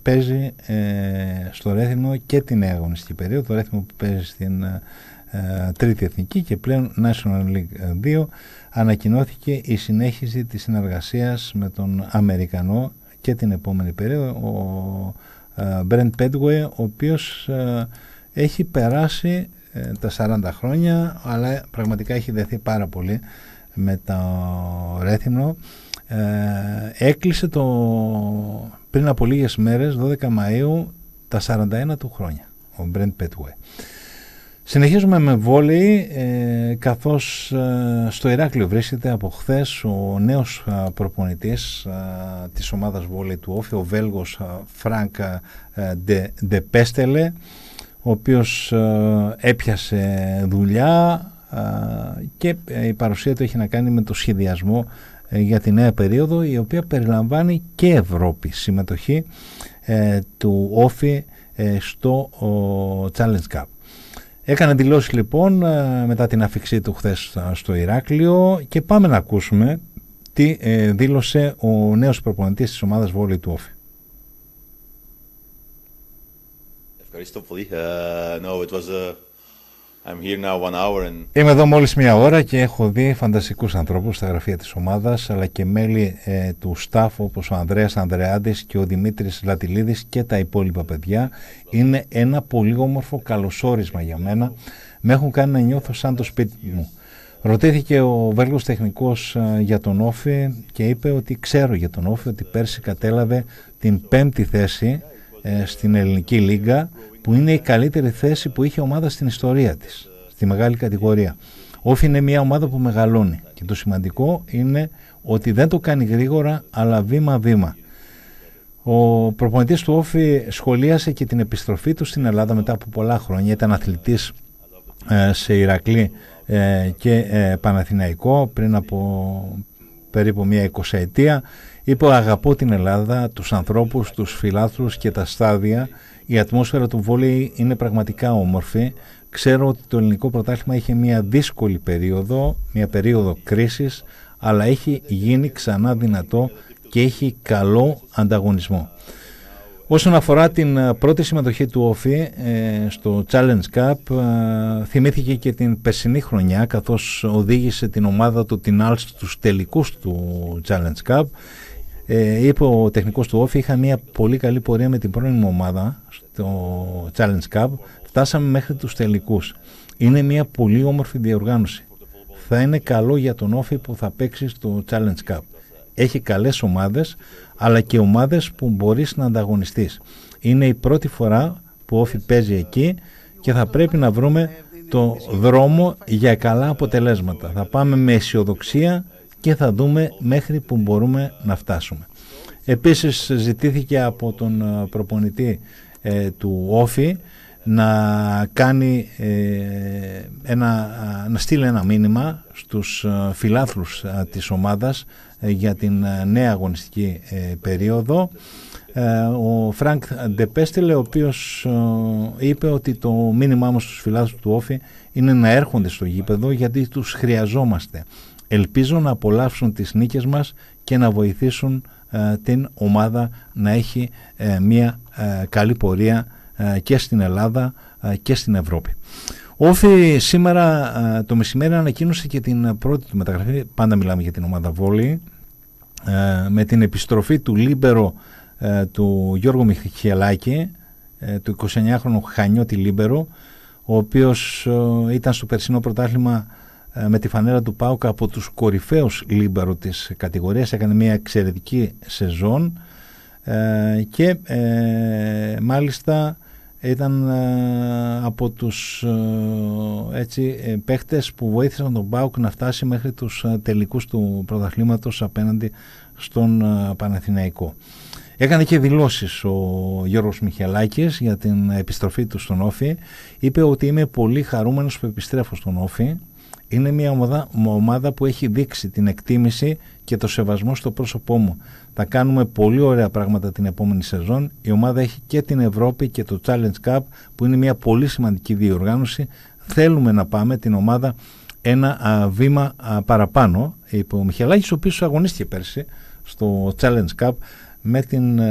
παίζει στο Ρέθυμνο και την νέα αγωνιστική περίοδο, το Ρέθυμνο που παίζει στην τρίτη εθνική και πλέον National League 2. Ανακοινώθηκε η συνέχιση της συνεργασίας με τον Αμερικανό και την επόμενη περίοδο, ο Brent Pedway, ο οποίος έχει περάσει τα 40 χρόνια, αλλά πραγματικά έχει δεθεί πάρα πολύ με το Ρέθυμνο. Έκλεισε πριν από λίγες μέρες, 12 Μαΐου, τα 41 του χρόνια, ο Brent Pedway. Συνεχίζουμε με βόλεϊ, καθώς στο Ηράκλειο βρίσκεται από χθες ο νέος προπονητής της ομάδας βόλεϊ του Όφη, ο Βέλγος Φρανκ ντε Πέστελε, ο οποίος έπιασε δουλειά και η παρουσία του έχει να κάνει με το σχεδιασμό για τη νέα περίοδο, η οποία περιλαμβάνει και Ευρώπη, συμμετοχή του Όφη στο Challenge Cup. Έκανε δηλώσεις λοιπόν μετά την αφιξή του χθες στο Ηράκλειο και πάμε να ακούσουμε τι δήλωσε ο νέος προπονητής της ομάδας βόλεϊ του Όφη. Ευχαριστώ πολύ. Είμαι εδώ μόλις μία ώρα και έχω δει φανταστικούς ανθρώπους στα γραφεία της ομάδας, αλλά και μέλη του staff όπως ο Ανδρέας Ανδρεάντης και ο Δημήτρης Λατιλίδης και τα υπόλοιπα παιδιά. Είναι ένα πολύ όμορφο καλωσόρισμα για μένα. Με έχουν κάνει να νιώθω σαν το σπίτι μου. Ρωτήθηκε ο Βέλγος τεχνικός για τον Όφη και είπε ότι ξέρω για τον Όφη ότι πέρσι κατέλαβε την 5η θέση στην ελληνική λίγα, που είναι η καλύτερη θέση που είχε ομάδα στην ιστορία της, στη μεγάλη κατηγορία. Όφη είναι μια ομάδα που μεγαλώνει και το σημαντικό είναι ότι δεν το κάνει γρήγορα, αλλά βήμα-βήμα. Ο προπονητής του Όφη σχολίασε και την επιστροφή του στην Ελλάδα μετά από πολλά χρόνια. Ήταν αθλητής σε Ηρακλή και Παναθηναϊκό πριν από περίπου μια 20ετία. Είπε: αγαπώ την Ελλάδα, τους ανθρώπους, τους φιλάθλους και τα στάδια. Η ατμόσφαιρα του βόλεϊ είναι πραγματικά όμορφη. Ξέρω ότι το ελληνικό πρωτάθλημα είχε μια δύσκολη περίοδο, μια περίοδο κρίσης, αλλά έχει γίνει ξανά δυνατό και έχει καλό ανταγωνισμό. Όσον αφορά την πρώτη συμμετοχή του Όφη στο Challenge Cup, θυμήθηκε και την περσινή χρονιά, καθώς οδήγησε την ομάδα του, την Άλστ, στους τελικούς του Challenge Cup. Είπε ο τεχνικός του Όφη: είχα μια πολύ καλή πορεία με την πρώην μου ομάδα στο Challenge Cup, φτάσαμε μέχρι τους τελικούς. Είναι μια πολύ όμορφη διοργάνωση. Θα είναι καλό για τον Όφη που θα παίξει στο Challenge Cup. Έχει καλές ομάδες, αλλά και ομάδες που μπορείς να ανταγωνιστείς. Είναι η πρώτη φορά που ο Όφη παίζει εκεί και θα πρέπει να βρούμε το δρόμο για καλά αποτελέσματα. Θα πάμε με αισιοδοξία και θα δούμε μέχρι που μπορούμε να φτάσουμε. Επίσης ζητήθηκε από τον προπονητή του Όφη να να στείλει ένα μήνυμα στους φιλάθλους της ομάδας για την νέα αγωνιστική περίοδο. Ο Φρανκ ντε Πέστελε, ο οποίος είπε ότι το μήνυμά μας στους φιλάθλους του Όφη είναι να έρχονται στο γήπεδο, γιατί τους χρειαζόμαστε. Ελπίζω να απολαύσουν τις νίκες μας και να βοηθήσουν την ομάδα να έχει μια καλή πορεία και στην Ελλάδα και στην Ευρώπη. Ο Όφη σήμερα το μεσημέρι ανακοίνωσε και την πρώτη του μεταγραφή. Πάντα μιλάμε για την ομάδα βόλεϊ, με την επιστροφή του λίμπερο του Γιώργου Μιχελάκη, του 29χρονου Χανιώτη λίμπερο, ο οποίος ήταν στο περσινό πρωτάθλημα με τη φανέλα του ΠΑΟΚ από τους κορυφαίους λίμπερο της κατηγορίας. Έκανε μια εξαιρετική σεζόν και μάλιστα ήταν από τους παίχτες που βοήθησαν τον ΠΑΟΚ να φτάσει μέχρι τους τελικούς του πρωταθλήματος απέναντι στον Παναθηναϊκό. Έκανε και δηλώσεις ο Γιώργος Μιχελάκης για την επιστροφή του στον Όφη. Είπε ότι είμαι πολύ χαρούμενος που επιστρέφω στον Όφη. Είναι μια ομάδα που έχει δείξει την εκτίμηση και το σεβασμό στο πρόσωπό μου. Θα κάνουμε πολύ ωραία πράγματα την επόμενη σεζόν. Η ομάδα έχει και την Ευρώπη και το Challenge Cup, που είναι μια πολύ σημαντική διοργάνωση. Θέλουμε να πάμε την ομάδα ένα βήμα παραπάνω, είπε ο Μιχελάκης, ο οποίος αγωνίστηκε πέρσι στο Challenge Cup με την